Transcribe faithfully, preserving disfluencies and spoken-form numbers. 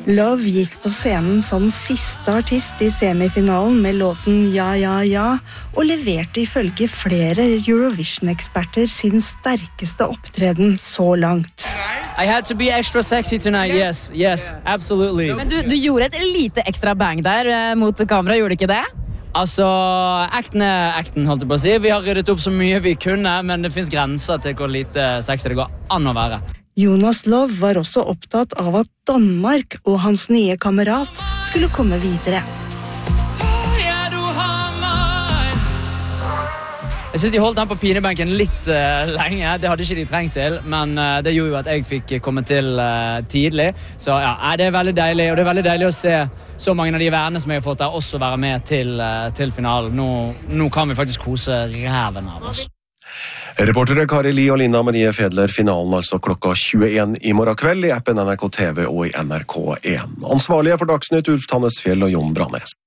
Love gikk på scenen som siste artist i semifinalen med låten Ja, ja, ja, og leverte ifølge flere Eurovision-eksperter sin sterkeste opptreden så langt. I had to be extra sexy tonight, yes, yes, absolutely. Men du, du gjorde et lite ekstra bang der eh, mot kamera, gjorde du ikke det? Altså, acten er acten, holdt jeg på å si. Vi har ryddet opp så mye vi kunne, men det finnes grenser til hvor lite sexy det går an å være. Jonas Love var også opptatt av at Danmark og hans nye kamerat skulle komme videre. Jeg synes de holdt den på pinebenken litt uh, lenge, det hadde ikke de trengt til, men uh, det gjorde jo at jeg fikk komme til uh, tidlig. Så ja, det er veldig deilig, og det er veldig deilig å se så mange av de vennene som jeg har fått der også være med til, uh, til finalen. Nå, nå kan vi faktisk kose ræven av oss. Reportere Kari Li og Linda Marie Fedler, finalen altså klokka tjueen i morgen kveld i appen N R K T V og i N R K en. Ansvarlige for Dagsnytt, Ulf Tannesfjell og Jon Brannes.